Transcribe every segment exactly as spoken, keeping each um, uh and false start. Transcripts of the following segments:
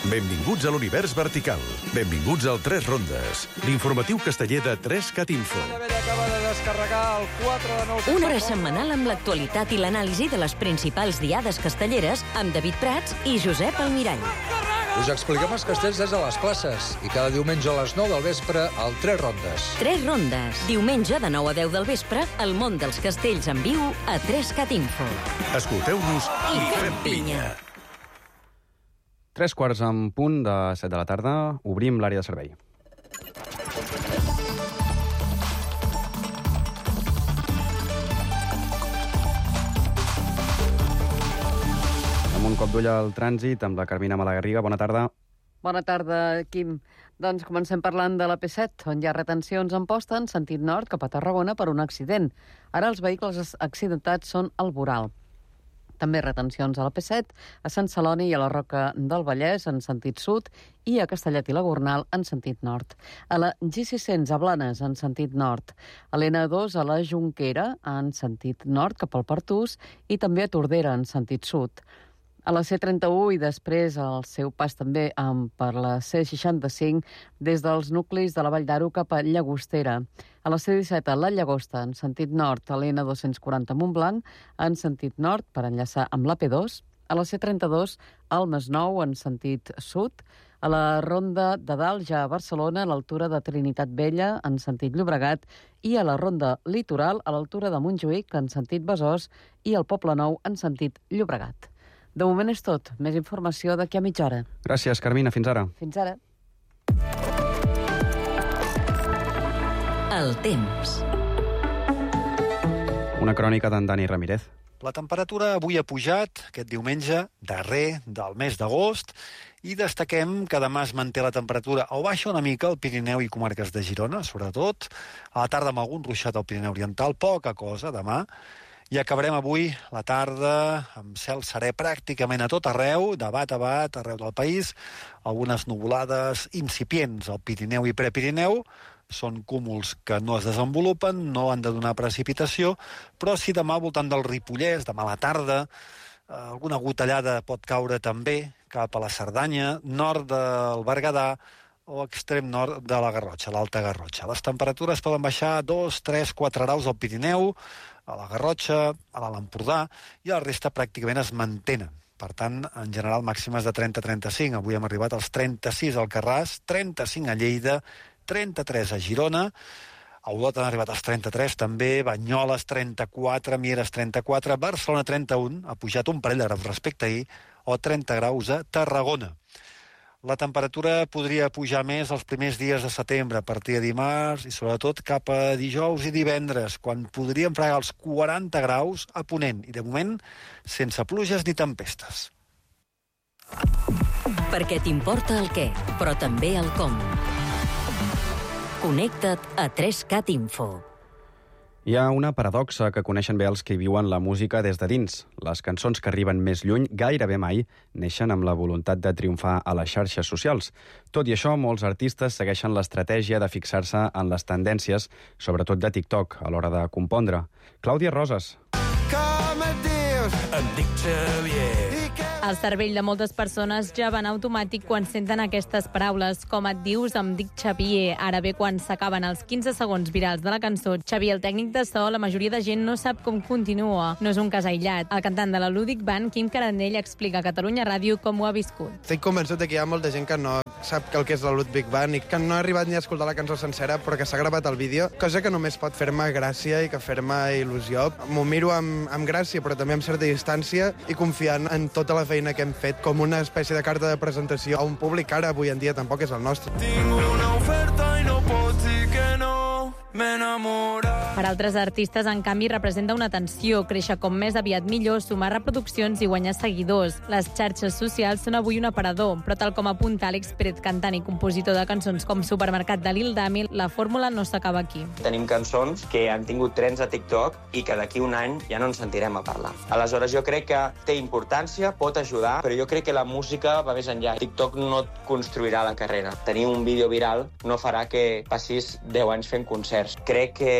Benvinguts a l'univers vertical. Benvinguts al Tres Rondes, l'informatiu casteller de tres cat info. Una hora setmanal amb l'actualitat i l'anàlisi de les principals diades castelleres amb David Prats i Josep Almirall. Us expliquem els castells des de les classes i cada diumenge a les nou del vespre al Tres Rondes. Tres Rondes. Diumenge de nou a deu del vespre, el món dels castells en viu a tres cat info. Escolteu-nos i, I fem pinya. Tres quarts en punt de set de la tarda, obrim l'àrea de servei. Amb un cop d'ull al trànsit, amb la Carmina Malagarriga. Bona tarda. Bona tarda, Quim. Doncs comencem parlant de la P set, on hi ha retencions en posta en sentit nord cap a Tarragona per un accident. Ara els vehicles accidentats són al voral. També retencions a la P set, a Sant Celoni i a la Roca del Vallès en sentit sud i a Castellet i la Gornal en sentit nord. A la G sis cents a Blanes en sentit nord. A l'N dos a la Jonquera en sentit nord cap al Pertús i també a Tordera en sentit sud. A la C trenta-u i després al seu pas també per la C seixanta-cinc des dels nuclis de la Vall d'Aro cap a Llagostera. A la C disset a la Llagosta en sentit nord, a l'N dos-cents quaranta a Montblanc en sentit nord per enllaçar amb la P dos. A la C trenta-dos al Masnou en sentit sud. A la Ronda de Dalt ja a Barcelona a l'altura de Trinitat Vella en sentit Llobregat i a la Ronda Litoral a l'altura de Montjuïc en sentit Besòs i al Poble Nou en sentit Llobregat. De moment és tot. Més informació d'aquí a mitja hora. Gràcies, Carmina. Fins ara. Fins ara. El temps. Una crònica d'en Dani Ramírez. La temperatura avui ha pujat aquest diumenge, darrer del mes d'agost, i destaquem que demà es manté la temperatura o baixa una mica al Pirineu i comarques de Girona, sobretot. A la tarda amb algun ruixat al Pirineu Oriental, poca cosa demà. I acabarem avui la tarda amb cel serè pràcticament a tot arreu, de bat a bat, arreu del país. Algunes nuvolades incipients al Pirineu i Prepirineu. Són cúmuls que no es desenvolupen, no han de donar precipitació, però si demà al voltant del Ripollès, demà a la tarda, alguna gotellada pot caure també cap a la Cerdanya, nord del Berguedà o extrem nord de la Garrotxa, l'Alta Garrotxa. Les temperatures poden baixar dos, tres, quatre graus al Pirineu, a la Garrotxa, a l'Alt Empordà, i la resta pràcticament es mantenen. Per tant, en general, màximes de trenta a trenta-cinc. Avui hem arribat als trenta-sis al Carràs, trenta-cinc a Lleida, trenta-tres a Girona, a Olot han arribat als trenta-tres també, Banyoles trenta-quatre, Mieres trenta-quatre, Barcelona trenta-un, ha pujat un parell de graus respecte a ahir, o trenta graus a Tarragona. La temperatura podria pujar més els primers dies de setembre, a partir de dimarts i sobretot cap a dijous i divendres, quan podríem fregar els quaranta graus a Ponent i, de moment, sense pluges ni tempestes. Perquè t'importa el què, però també el com. Connecta't a tres cat info. Hi ha una paradoxa que coneixen bé els que viuen la música des de dins. Les cançons que arriben més lluny gairebé mai neixen amb la voluntat de triomfar a les xarxes socials. Tot i això, molts artistes segueixen l'estratègia de fixar-se en les tendències, sobretot de TikTok, a l'hora de compondre. Clàudia Roses. Com et dius? Em dic Xavier. El cervell de moltes persones ja va en automàtic quan senten aquestes paraules. Com et dius, em dic Xavier. Ara bé, quan s'acaben els quinze segons virals de la cançó, Xavier, el tècnic de so, la majoria de gent no sap com continua. No és un cas aïllat. El cantant de la Ludic Band, Quim Carandell, explica a Catalunya Ràdio com ho ha viscut. Estic convençut que hi ha molta gent que no sap el que és la Ludwig Band i que no ha arribat ni a escoltar la cançó sencera, però que s'ha gravat el vídeo, cosa que només pot fer-me gràcia i que fer-me il·lusió. M'ho miro amb, amb gràcia, però també amb certa distància i confiant en tota la feina que hem fet com una espècie de carta de presentació a un públic que ara avui en dia tampoc és el nostre. Tinc una oferta i no pots dir que no, m'he enamorat. Per altres artistes, en canvi, representa una tensió, créixer com més aviat millor, sumar reproduccions i guanyar seguidors. Les xarxes socials són avui un aparador, però tal com apunta Àlex Pérez, cantant i compositor de cançons com Supermercat de Lil Dami, la fórmula no s'acaba aquí. Tenim cançons que han tingut trends a TikTok i que d'aquí un any ja no ens sentirem a parlar. Aleshores, jo crec que té importància, pot ajudar, però jo crec que la música va més enllà. TikTok no et construirà la carrera. Tenir un vídeo viral no farà que passis deu anys fent concerts. Crec que la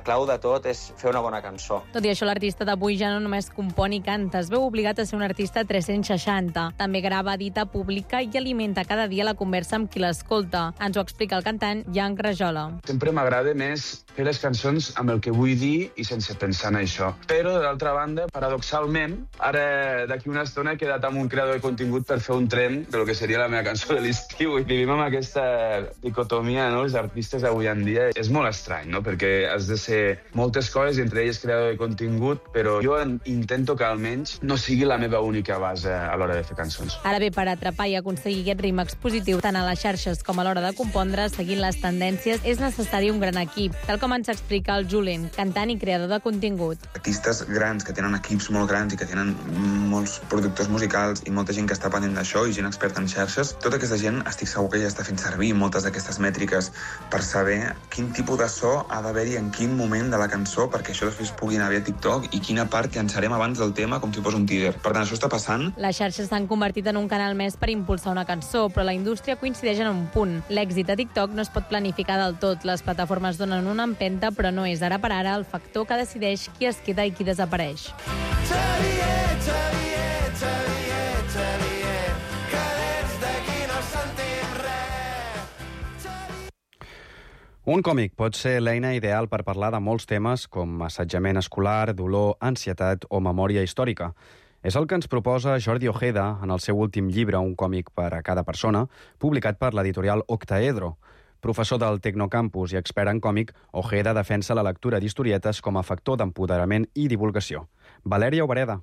clau de tot és fer una bona cançó. Tot i això, l'artista d'avui ja no només compon i canta, es veu obligat a ser un artista tres-cents seixanta. També grava, edita, publica i alimenta cada dia la conversa amb qui l'escolta. Ens ho explica el cantant Jan Rajola. Sempre m'agrada més fer les cançons amb el que vull dir i sense pensar en això. Però, de l'altra banda, paradoxalment, ara d'aquí una estona he quedat amb un creador de contingut per fer un tren del que seria la meva cançó de l'estiu. I vivim amb aquesta dicotomia, no?, els artistes d'avui en dia. És molt estrany, no?, perquè has de ser moltes coses, entre elles creador de contingut, però jo intento que almenys no sigui la meva única base a l'hora de fer cançons. Ara bé, per atrapar i aconseguir aquest ritme expositiu tant a les xarxes com a l'hora de compondre, seguint les tendències, és necessari un gran equip, tal com ens explica el Julen, cantant i creador de contingut. Artistes grans que tenen equips molt grans i que tenen molts productors musicals i molta gent que està pendent d'això i gent experta en xarxes, tota aquesta gent estic segur que ja està fent servir moltes d'aquestes mètriques per saber quin tipus de so ha d'haver-hi en quin moment de la cançó perquè això després pugui anar bé a TikTok i quina part llançarem abans del tema com si fos un teaser. Per tant, això està passant. Les xarxes s'han convertit en un canal més per impulsar una cançó, però la indústria coincideix en un punt. L'èxit de TikTok no es pot planificar del tot. Les plataformes donen una empenta, però no és ara per ara el factor que decideix qui es queda i qui desapareix. Xavier, Xavier, Xavier, Xavier, que des d'aquí no sentim res. Un còmic pot ser l'eina ideal per parlar de molts temes com assetjament escolar, dolor, ansietat o memòria històrica. És el que ens proposa Jordi Ojeda en el seu últim llibre, Un còmic per a cada persona, publicat per l'editorial Octaedro. Professor del Tecnocampus i expert en còmic, Ojeda defensa la lectura d'historietes com a factor d'empoderament i divulgació. Valèria Obereda.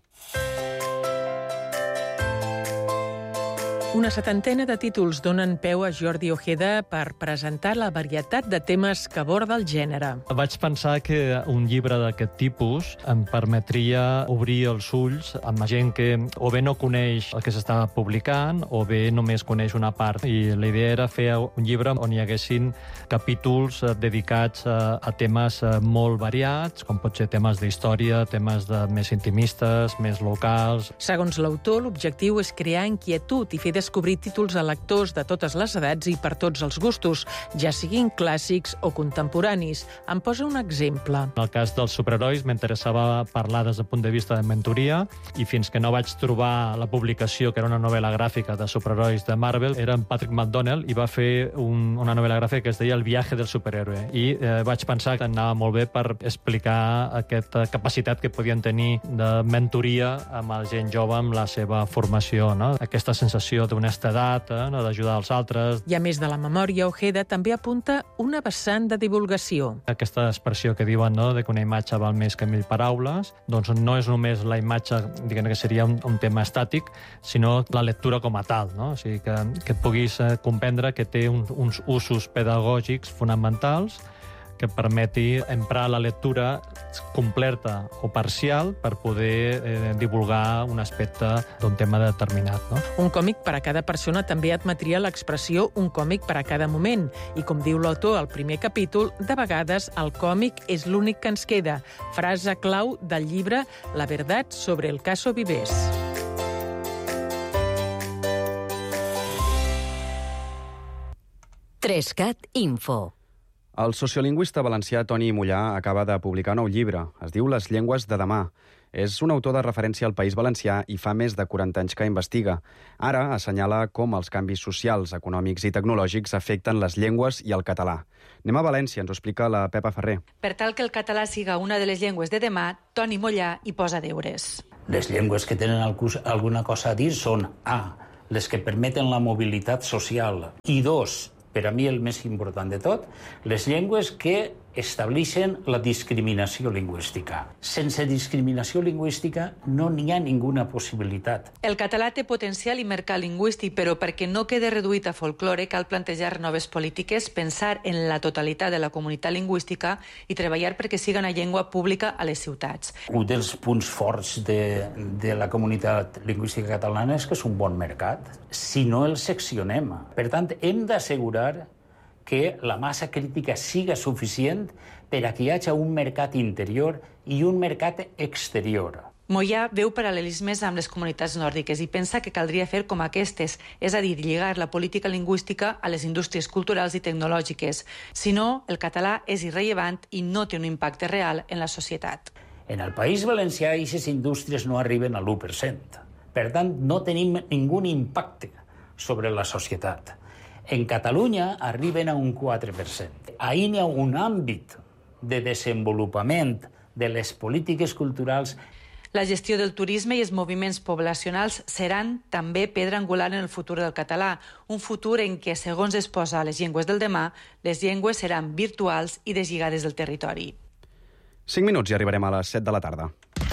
Una setantena de títols donen peu a Jordi Ojeda per presentar la varietat de temes que aborda el gènere. Vaig pensar que un llibre d'aquest tipus em permetria obrir els ulls amb gent que o bé no coneix el que s'està publicant o bé només coneix una part. I la idea era fer un llibre on hi haguessin capítols dedicats a, a temes molt variats, com pot ser temes d'història, temes de més intimistes, més locals. Segons l'autor, l'objectiu és crear inquietud i fer descobrir títols a lectors de totes les edats i per tots els gustos, ja siguin clàssics o contemporanis. Em posa un exemple. En el cas dels superherois m'interessava parlar des del punt de vista de mentoria i fins que no vaig trobar la publicació, que era una novel·la gràfica de superherois de Marvel, era en Patrick McDonnell i va fer un, una novel·la gràfica que es deia El viaje del superhéroe. I eh, vaig pensar que anava molt bé per explicar aquesta capacitat que podien tenir de mentoria amb la gent jove, amb la seva formació, no? Aquesta sensació d'honestedat, eh, no? D'ajudar els altres. I a més de la memòria, Ojeda també apunta una vessant de divulgació. Aquesta expressió que diuen, no?, de que una imatge val més que mil paraules, doncs no és només la imatge, diguem que seria un, un tema estàtic, sinó la lectura com a tal, no? O sigui, que, que et puguis eh, comprendre que té un, uns usos pedagògics fonamentals que permeti emprar la lectura completa o parcial per poder eh, divulgar un aspecte d'un tema determinat, no? Un còmic per a cada persona també admetria l'expressió un còmic per a cada moment. I com diu l'autor al primer capítol, de vegades el còmic és l'únic que ens queda. Frase clau del llibre La verdad sobre el caso Vives. Trescat Info. El sociolingüista valencià Toni Mollà acaba de publicar nou llibre. Es diu Les llengües de demà. És un autor de referència al País Valencià i fa més de quaranta anys que investiga. Ara assenyala com els canvis socials, econòmics i tecnològics afecten les llengües i el català. Anem a València, ens ho explica la Pepa Ferrer. Per tal que el català siga una de les llengües de demà, Toni Mollà hi posa deures. Les llengües que tenen alguna cosa a dir són A, les que permeten la mobilitat social, i dos, per a mi el més important de tot, les llengües que estableixen la discriminació lingüística. Sense discriminació lingüística no n'hi ha ninguna possibilitat. El català té potencial i mercat lingüístic, però perquè no quede reduït a folklore cal plantejar noves polítiques, pensar en la totalitat de la comunitat lingüística i treballar perquè siga una llengua pública a les ciutats. Un dels punts forts de, de la comunitat lingüística catalana és que és un bon mercat. Si no el seccionem. Per tant, hem d'assegurar que la massa crítica siga suficient per a que hi hagi un mercat interior i un mercat exterior. Moià veu paral·lelismes amb les comunitats nòrdiques i pensa que caldria fer com aquestes, és a dir, lligar la política lingüística a les indústries culturals i tecnològiques. Si no, el català és irrellevant i no té un impacte real en la societat. En el País Valencià, aquestes indústries no arriben a l'u per cent. Per tant, no tenim ningú impacte sobre la societat. En Catalunya arriben a un quatre per cent. Ahir hi ha un àmbit de desenvolupament de les polítiques culturals. La gestió del turisme i els moviments poblacionals seran també pedra angular en el futur del català, un futur en què, segons es posa a les llengües del demà, les llengües seran virtuals i deslligades del territori. cinc minuts i arribarem a les set de la tarda.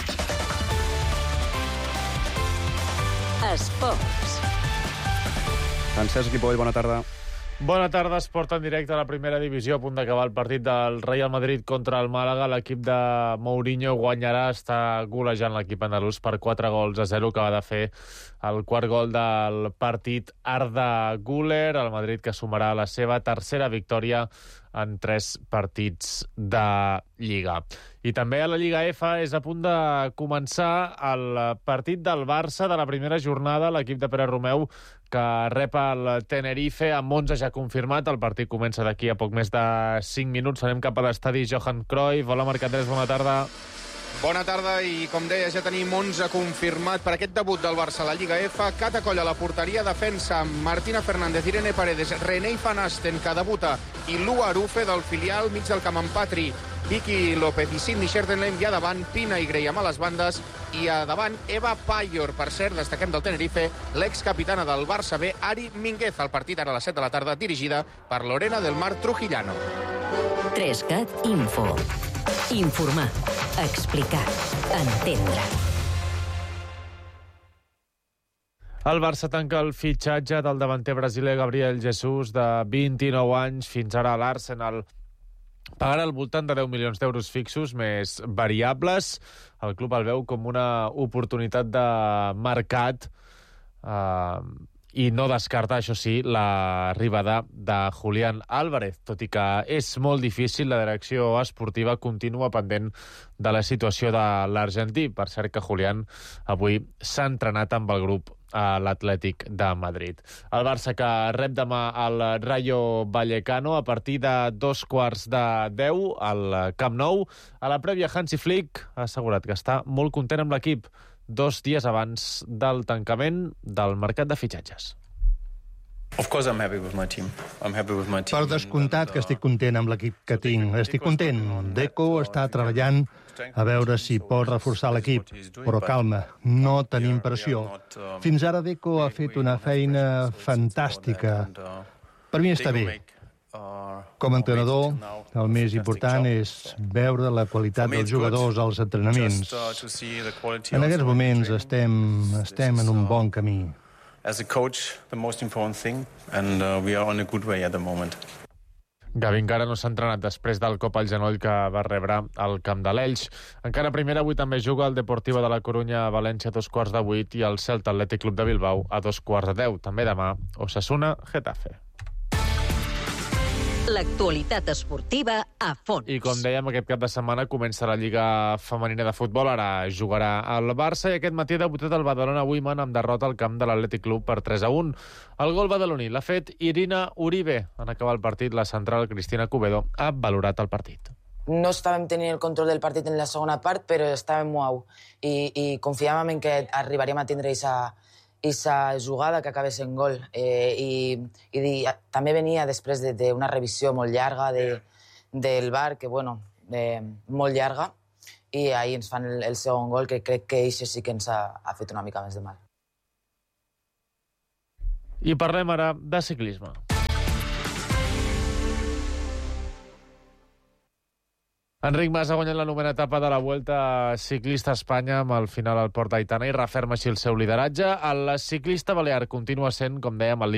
Esports. Francesc Ripoll, bona tarda. Bona tarda, esport en directe a la primera divisió, a punt d'acabar el partit del Real Madrid contra el Màlaga. L'equip de Mourinho guanyarà, està golejant l'equip andalús per quatre gols a zero, que va de fer el quart gol del partit Arda Güler, el Madrid que sumarà la seva tercera victòria en tres partits de Lliga. I també a la Lliga F és a punt de començar el partit del Barça de la primera jornada, l'equip de Pere Romeu, que rep el Tenerife amb onze ja confirmat. El partit comença d'aquí a poc més de cinc minuts. Anem cap a l'estadi Johan Cruyff. Hola, Marc Andrés, bona tarda. Bona tarda i, com deies, ja tenim onze confirmat per aquest debut del Barça a la Lliga F. Cata Coll a la porteria, defensa Martina Fernández, Irene Paredes, René Van Asten, que debuta, i Lua Arufe del filial, mig del camp amb Patri, Vicky López i Sidney Schertenlein, i a davant Pina i Graham a les bandes, i a davant Eva Payor. Per cert, destaquem del Tenerife l'excapitana del Barça B, Ari Mínguez. El partit ara a les set de la tarda, dirigida per Lorena del Mar Trujillano. Trescat Info. Informar, explicar, entendre. El Barça tanca el fitxatge del davanter brasiler Gabriel Jesus, de vint-i-nou anys. Fins ara l'Arsenal pagarà al voltant de deu milions d'euros fixos més variables. El club el veu com una oportunitat de mercat eh, i no descarta, això sí, l'arribada de Julián Álvarez, tot i que és molt difícil. La direcció esportiva continua pendent de la situació de l'argentí. Per cert que Julián avui s'ha entrenat amb el grup a l'Atlètic de Madrid. El Barça que rep demà el Rayo Vallecano a partir de dos quarts de deu al Camp Nou. A la prèvia, Hansi Flick ha assegurat que està molt content amb l'equip dos dies abans del tancament del mercat de fitxatges. Per descomptat que estic content amb l'equip que tinc. Estic content. Deco està treballant a veure si pot reforçar l'equip. Però calma, no tenim pressió. Fins ara Deco ha fet una feina fantàstica. Per mi està bé. Com a entrenador, el més important és veure la qualitat dels jugadors als entrenaments. En aquests moments estem, estem en un bon camí. As a coach, the most important thing, and uh, we are on a good way at the moment. Gavi encara no s'ha entrenat després del cop al genoll que va rebre al camp de l'Elx. Encara a primera, avui també juga el Deportivo de la Corunya a València a dos quarts de vuit i el Celta Atlètic Club de Bilbao a dos quarts de deu. També demà, Osasuna, Getafe. L'actualitat esportiva a fons. I com dèiem, aquest cap de setmana comença la Lliga Femenina de Futbol. Ara jugarà el Barça i aquest matí ha debutat el Badalona Women amb derrota al camp de l'Atlètic Club per tres a un. El gol badaloní l'ha fet Irina Uribe. En acabar el partit, la central Cristina Cubedo ha valorat el partit. No estàvem tenint el control del partit en la segona part, però estàvem molt i, i confiàvem en que arribaríem a tindre aquesta aquesta jugada que acaba sent gol. Eh, i, i també venia després d'una de, revisió molt llarga de, del V A R, que, bueno, eh, molt llarga, i ahir ens fan el, el segon gol, que crec que això sí que ens ha, ha fet una mica més de mal. I parlem ara de ciclisme. Enric Mas ha guanyat la novena etapa de la Vuelta Ciclista a Espanya amb el final al Port d'Aitana i referma així el seu lideratge. El ciclista balear continua sent, com dèiem, el